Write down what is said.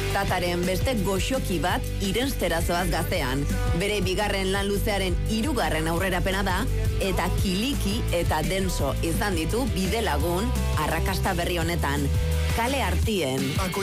Tataren beste goxoki bat irenstera zoaz Gaztean. Bere bigarren lan luzearen 3. aurrerapena da, eta kiliki eta denso izan ditu bidelagun arrakasta berri honetan. Kale Artien.